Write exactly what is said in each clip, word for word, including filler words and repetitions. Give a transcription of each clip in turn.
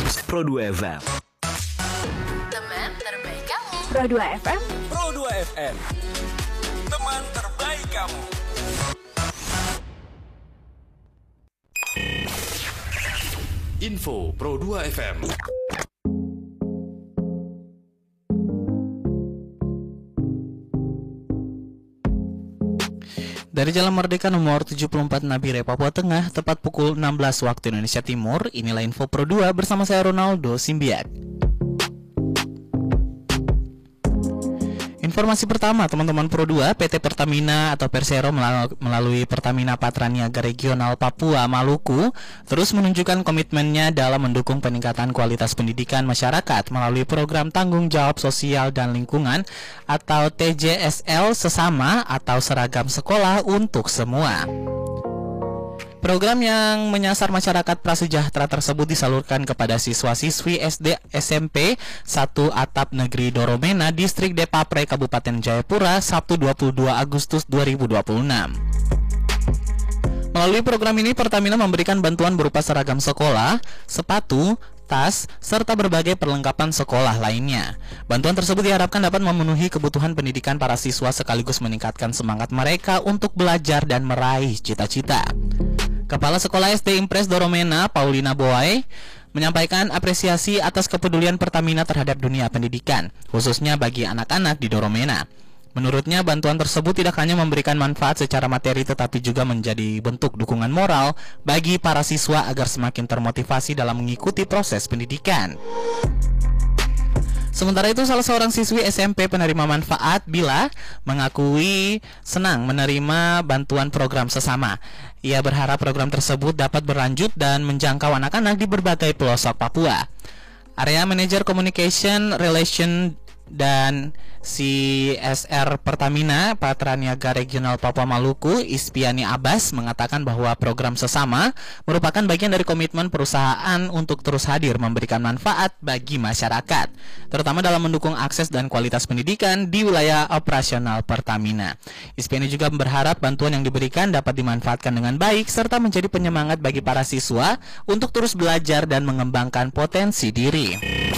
Pro dua F M. Teman terbaik kamu. Pro dua F M. Pro dua F M. Teman terbaik kamu. Info Pro dua F M. Dari Jalan Merdeka nomor tujuh puluh empat Nabire, Papua Tengah, tepat pukul enam belas waktu Indonesia Timur, inilah Info Pro dua bersama saya Ronaldo Simbiak. Informasi pertama, teman-teman Pro dua, P T Pertamina atau Persero melalui Pertamina Patraniaga Regional Papua Maluku terus menunjukkan komitmennya dalam mendukung peningkatan kualitas pendidikan masyarakat melalui program Tanggung Jawab Sosial dan Lingkungan atau T J S L Sesama atau Seragam Sekolah untuk Semua. Program yang menyasar masyarakat prasejahtera tersebut disalurkan kepada siswa-siswi S D S M P satu Atap Negeri Doromena, Distrik Depapre, Kabupaten Jayapura, Sabtu dua puluh dua Agustus dua ribu dua puluh enam. Melalui program ini, Pertamina memberikan bantuan berupa seragam sekolah, sepatu, tas, serta berbagai perlengkapan sekolah lainnya. Bantuan tersebut diharapkan dapat memenuhi kebutuhan pendidikan para siswa sekaligus meningkatkan semangat mereka untuk belajar dan meraih cita-cita. Kepala Sekolah S D Impres Doromena, Paulina Boay, menyampaikan apresiasi atas kepedulian Pertamina terhadap dunia pendidikan, khususnya bagi anak-anak di Doromena. Menurutnya, bantuan tersebut tidak hanya memberikan manfaat secara materi tetapi juga menjadi bentuk dukungan moral bagi para siswa agar semakin termotivasi dalam mengikuti proses pendidikan. Sementara itu, salah seorang siswi S M P penerima manfaat, Bila, mengakui senang menerima bantuan program sesama. Ia berharap program tersebut dapat berlanjut dan menjangkau anak-anak di berbagai pelosok Papua. Area Manager Communication Relation dan C S R Pertamina Patraniaga Regional Papua Maluku, Ispiani Abbas, mengatakan bahwa program sesama merupakan bagian dari komitmen perusahaan untuk terus hadir memberikan manfaat bagi masyarakat, terutama dalam mendukung akses dan kualitas pendidikan di wilayah operasional Pertamina. Ispiani juga berharap bantuan yang diberikan dapat dimanfaatkan dengan baik serta menjadi penyemangat bagi para siswa untuk terus belajar dan mengembangkan potensi diri.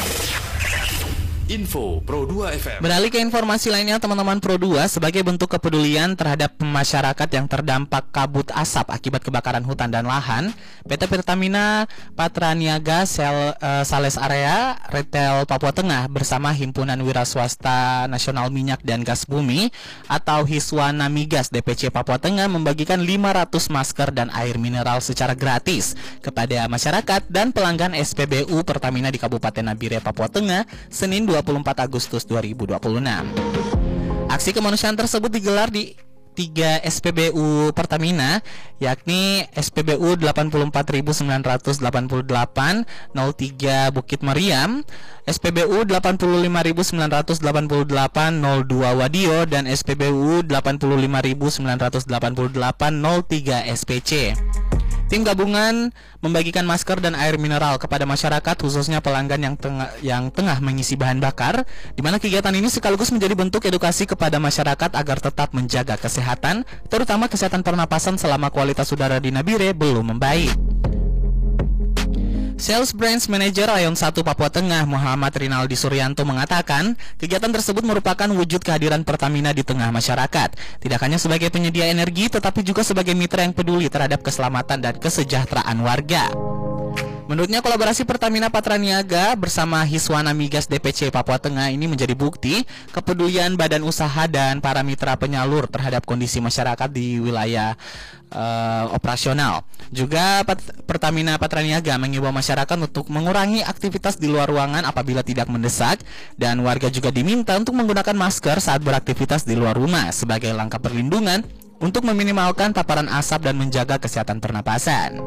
Info Pro dua F M. Beralih ke informasi lainnya, teman-teman Pro dua, sebagai bentuk kepedulian terhadap masyarakat yang terdampak kabut asap akibat kebakaran hutan dan lahan, P T Pertamina Patraniaga Sel, uh, Sales Area Retail Papua Tengah bersama Himpunan Wira Swasta Nasional Minyak dan Gas Bumi atau Hiswana Migas D P C Papua Tengah membagikan lima ratus masker dan air mineral secara gratis kepada masyarakat dan pelanggan S P B U Pertamina di Kabupaten Nabire, Papua Tengah, Senin dua puluh empat Agustus dua ribu dua puluh enam. Aksi kemanusiaan tersebut digelar di tiga S P B U Pertamina, yakni S P B U delapan puluh empat ribu sembilan ratus delapan puluh delapan nol tiga Bukit Meriam, S P B U delapan puluh lima ribu sembilan ratus delapan puluh delapan nol dua Wadio, dan S P B U delapan puluh lima ribu sembilan ratus delapan puluh delapan nol tiga S P C. Tim gabungan membagikan masker dan air mineral kepada masyarakat, khususnya pelanggan yang tengah, yang tengah mengisi bahan bakar, di mana kegiatan ini sekaligus menjadi bentuk edukasi kepada masyarakat agar tetap menjaga kesehatan, terutama kesehatan pernapasan selama kualitas udara di Nabire belum membaik. Sales Branch Manager Rayon satu Papua Tengah, Muhammad Rinaldi Suryanto, mengatakan kegiatan tersebut merupakan wujud kehadiran Pertamina di tengah masyarakat, tidak hanya sebagai penyedia energi tetapi juga sebagai mitra yang peduli terhadap keselamatan dan kesejahteraan warga. Menurutnya, kolaborasi Pertamina Patraniaga bersama Hiswana Migas D P C Papua Tengah ini menjadi bukti kepedulian badan usaha dan para mitra penyalur terhadap kondisi masyarakat di wilayah uh, operasional. Juga Pertamina Patraniaga mengimbau masyarakat untuk mengurangi aktivitas di luar ruangan apabila tidak mendesak, dan warga juga diminta untuk menggunakan masker saat beraktivitas di luar rumah sebagai langkah perlindungan untuk meminimalkan paparan asap dan menjaga kesehatan pernapasan.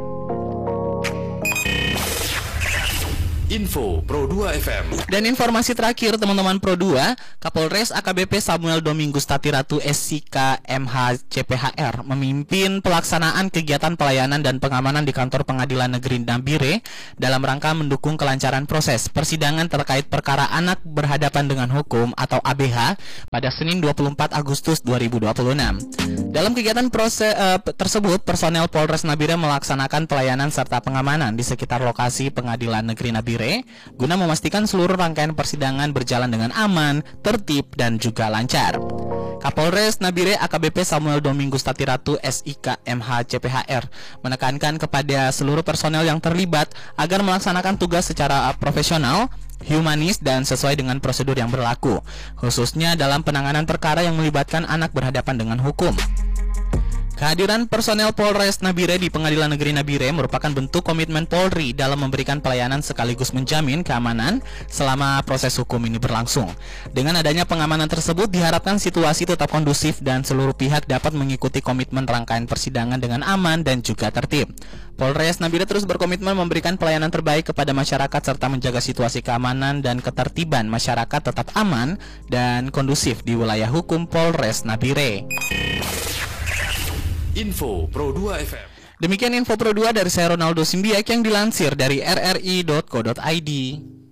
Info Pro dua F M. Dan informasi terakhir, teman-teman Pro dua, Kapolres A K B P Samuel Domingus Tatiratu S I K M H C P H R memimpin pelaksanaan kegiatan pelayanan dan pengamanan di kantor Pengadilan Negeri Nabire dalam rangka mendukung kelancaran proses persidangan terkait perkara anak berhadapan dengan hukum atau A B H pada Senin dua puluh empat Agustus dua ribu dua puluh enam. Dalam kegiatan proses uh, tersebut, personel Polres Nabire melaksanakan pelayanan serta pengamanan di sekitar lokasi Pengadilan Negeri Nabire Nabire guna memastikan seluruh rangkaian persidangan berjalan dengan aman, tertib, dan juga lancar. Kapolres Nabire A K B P Samuel Domingus Tatiratu S I K M H C P H R menekankan kepada seluruh personel yang terlibat agar melaksanakan tugas secara profesional, humanis, dan sesuai dengan prosedur yang berlaku, khususnya dalam penanganan perkara yang melibatkan anak berhadapan dengan hukum. Kehadiran personel Polres Nabire di Pengadilan Negeri Nabire merupakan bentuk komitmen Polri dalam memberikan pelayanan sekaligus menjamin keamanan selama proses hukum ini berlangsung. Dengan adanya pengamanan tersebut diharapkan situasi tetap kondusif dan seluruh pihak dapat mengikuti komitmen rangkaian persidangan dengan aman dan juga tertib. Polres Nabire terus berkomitmen memberikan pelayanan terbaik kepada masyarakat serta menjaga situasi keamanan dan ketertiban masyarakat tetap aman dan kondusif di wilayah hukum Polres Nabire. Info Pro dua F M. Demikian info Pro dua dari saya Ronaldo Simbiak yang dilansir dari r r i dot co dot i d.